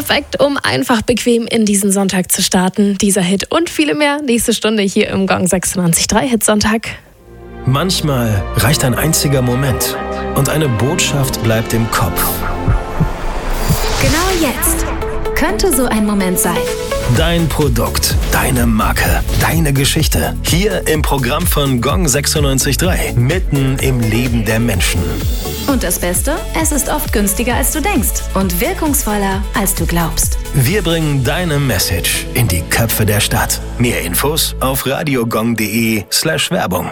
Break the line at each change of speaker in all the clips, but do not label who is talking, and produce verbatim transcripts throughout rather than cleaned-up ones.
Perfekt, um einfach bequem in diesen Sonntag zu starten. Dieser Hit und viele mehr nächste Stunde hier im Gong sechsundneunzig Komma drei Hitsonntag.
Manchmal reicht ein einziger Moment und eine Botschaft bleibt im Kopf.
Genau jetzt könnte so ein Moment sein.
Dein Produkt, deine Marke, deine Geschichte. Hier im Programm von Gong sechsundneunzig Komma drei. Mitten im Leben der Menschen.
Und das Beste? Es ist oft günstiger, als du denkst und wirkungsvoller, als du glaubst.
Wir bringen deine Message in die Köpfe der Stadt. Mehr Infos auf radiogong.de slash Werbung.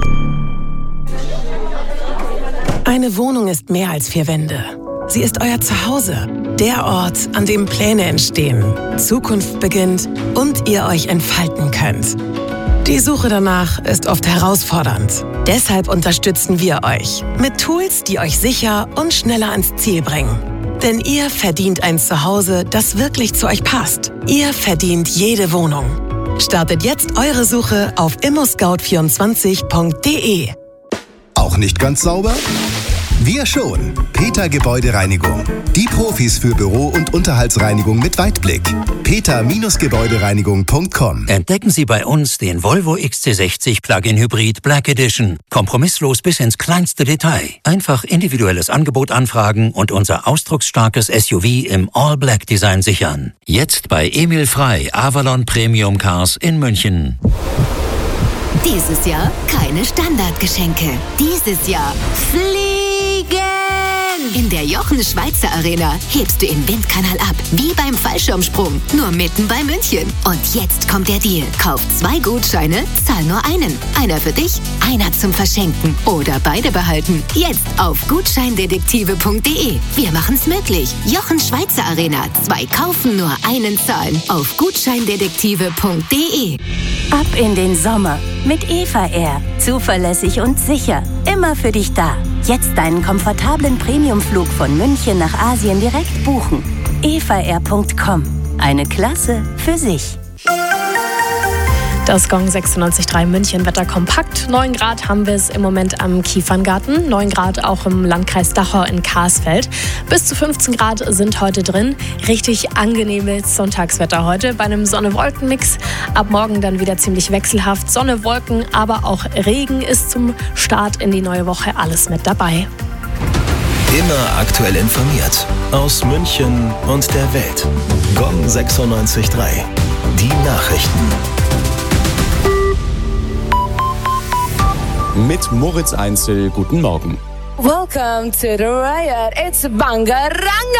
Eine Wohnung ist mehr als vier Wände. Sie ist euer Zuhause. Der Ort, an dem Pläne entstehen, Zukunft beginnt und ihr euch entfalten könnt. Die Suche danach ist oft herausfordernd. Deshalb unterstützen wir euch mit Tools, die euch sicher und schneller ans Ziel bringen. Denn ihr verdient ein Zuhause, das wirklich zu euch passt. Ihr verdient jede Wohnung. Startet jetzt eure Suche auf immoscout vierundzwanzig punkt de.
Auch nicht ganz sauber? Wir schon. Peter Gebäudereinigung. Die Profis für Büro- und Unterhaltsreinigung mit Weitblick. peter Gebäudereinigung punkt com.
Entdecken Sie bei uns den Volvo X C sechzig Plug-in Hybrid Black Edition. Kompromisslos bis ins kleinste Detail. Einfach individuelles Angebot anfragen und unser ausdrucksstarkes S U V im All-Black-Design sichern. Jetzt bei Emil Frey Avalon Premium Cars in München.
Dieses Jahr keine Standardgeschenke. Dieses Jahr fliegen! In der Jochen Schweizer Arena hebst du im Windkanal ab, wie beim Fallschirmsprung, nur mitten bei München. Und jetzt kommt der Deal. Kauf zwei Gutscheine, zahl nur einen. Einer für dich, einer zum Verschenken oder beide behalten. Jetzt auf gutscheindetektive punkt de. Wir machen's möglich. Jochen Schweizer Arena. Zwei kaufen, nur einen zahlen. Auf gutscheindetektive punkt de.
Ab in den Sommer mit Eva Air. Zuverlässig und sicher. Immer für dich da. Jetzt deinen komfortablen Premiumflug von München nach Asien direkt buchen. eva air punkt com. Eine Klasse für sich.
Das Gong sechsundneunzig Komma drei München Wetter kompakt. neun Grad haben wir es im Moment am Kieferngarten. neun Grad auch im Landkreis Dachau in Karsfeld. Bis zu fünfzehn Grad sind heute drin. Richtig angenehmes Sonntagswetter heute bei einem Sonne-Wolken-Mix. Ab morgen dann wieder ziemlich wechselhaft. Sonne, Wolken, aber auch Regen ist zum Start in die neue Woche alles mit dabei.
Immer aktuell informiert. Aus München und der Welt. Gong sechsundneunzig Komma drei. Die Nachrichten.
Mit Moritz Einzel, guten Morgen.
Welcome to the riot, it's Bangaranga!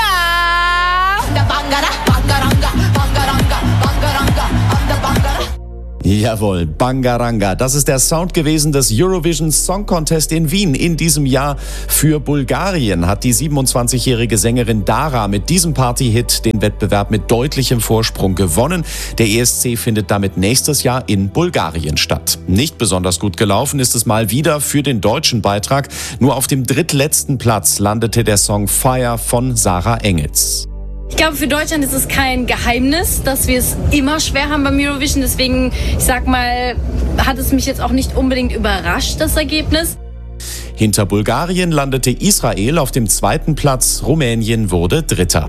The Bangara, Bangaranga, Bangaranga, Bangaranga, and the Bangara.
Jawohl, Bangaranga. Das ist der Sound gewesen des Eurovision Song Contest in Wien in diesem Jahr. Für Bulgarien hat die siebenundzwanzigjährige Sängerin Dara mit diesem Party-Hit den Wettbewerb mit deutlichem Vorsprung gewonnen. Der E S C findet damit nächstes Jahr in Bulgarien statt. Nicht besonders gut gelaufen ist es mal wieder für den deutschen Beitrag. Nur auf dem drittletzten Platz landete der Song Fire von Sarah Engels.
Ich glaube, für Deutschland ist es kein Geheimnis, dass wir es immer schwer haben beim Eurovision. Deswegen, ich sag mal, hat es mich jetzt auch nicht unbedingt überrascht, das Ergebnis.
Hinter Bulgarien landete Israel auf dem zweiten Platz. Rumänien wurde Dritter.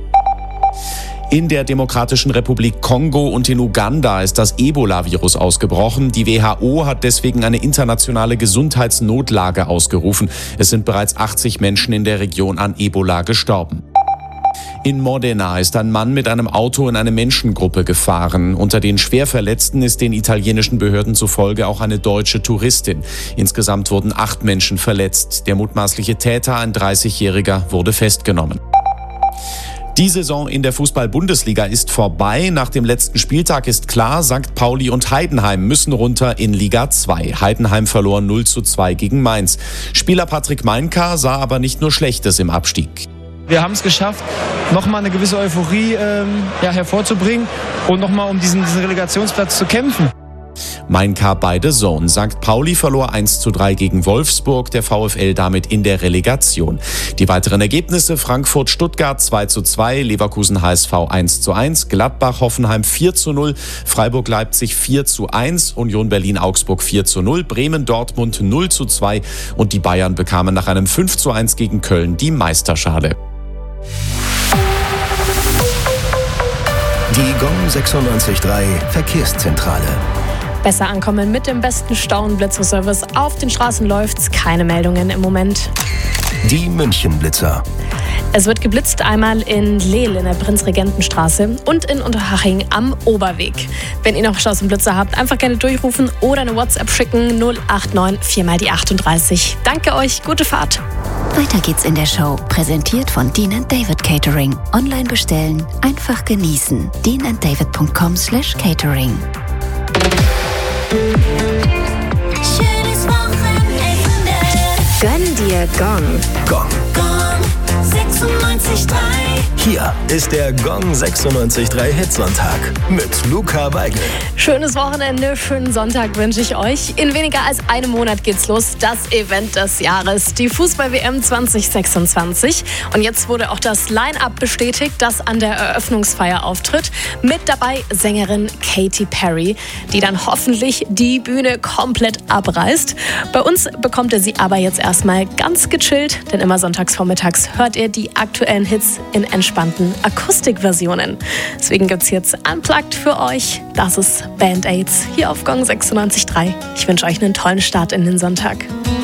In der Demokratischen Republik Kongo und in Uganda ist das Ebola-Virus ausgebrochen. Die W H O hat deswegen eine internationale Gesundheitsnotlage ausgerufen. Es sind bereits achtzig Menschen in der Region an Ebola gestorben. In Modena ist ein Mann mit einem Auto in eine Menschengruppe gefahren. Unter den Schwerverletzten ist den italienischen Behörden zufolge auch eine deutsche Touristin. Insgesamt wurden acht Menschen verletzt. Der mutmaßliche Täter, ein dreißigjähriger, wurde festgenommen. Die Saison in der Fußball-Bundesliga ist vorbei. Nach dem letzten Spieltag ist klar, Sankt Pauli und Heidenheim müssen runter in Liga zwei. Heidenheim verlor null zu zwei gegen Mainz. Spieler Patrick Meinka sah aber nicht nur Schlechtes im Abstieg.
Wir haben es geschafft, nochmal eine gewisse Euphorie ähm, ja, hervorzubringen und nochmal um diesen, diesen Relegationsplatz zu kämpfen.
Meinka bei The Zone. Sankt Pauli verlor eins zu drei gegen Wolfsburg, der VfL damit in der Relegation. Die weiteren Ergebnisse: Frankfurt-Stuttgart zwei zu zwei, Leverkusen-H S V eins zu eins, Gladbach-Hoffenheim vier zu null, Freiburg-Leipzig vier zu eins, Union Berlin-Augsburg vier zu null, Bremen-Dortmund null zu zwei und die Bayern bekamen nach einem fünf zu eins gegen Köln die Meisterschale.
Die Gong sechsundneunzig Komma drei Verkehrszentrale.
Besser ankommen mit dem besten Stau- und Blitzerservice. Auf den Straßen läuft's, keine Meldungen im Moment.
Die München-Blitzer.
Es wird geblitzt einmal in Lehl in der Prinzregentenstraße und in Unterhaching am Oberweg. Wenn ihr noch Staus und Blitzer habt, einfach gerne durchrufen oder eine WhatsApp schicken null acht neun vier mal die achtunddreißig. Danke euch, gute Fahrt.
Weiter geht's in der Show. Präsentiert von Dean and David Catering. Online bestellen, einfach genießen. dean and david punkt com slash catering.
Schönes Wochenende.
Gönn dir Gong.
Gong.
Gong sechsundneunzig Komma drei.
Hier ist der Gong sechsundneunzig Komma drei Hitsonntag mit Luca Weigel.
Schönes Wochenende, schönen Sonntag wünsche ich euch. In weniger als einem Monat geht's los, das Event des Jahres, die Fußball-W M zwanzig sechsundzwanzig. Und jetzt wurde auch das Line-Up bestätigt, das an der Eröffnungsfeier auftritt. Mit dabei Sängerin Katy Perry, die dann hoffentlich die Bühne komplett abreißt. Bei uns bekommt ihr sie aber jetzt erstmal ganz gechillt, denn immer sonntags vormittags hört ihr die aktuellen Hits in entspannten Akustikversionen. Deswegen gibt's jetzt Unplugged für euch. Das ist Band-Aids hier auf Gong sechsundneunzig Komma drei. Ich wünsche euch einen tollen Start in den Sonntag.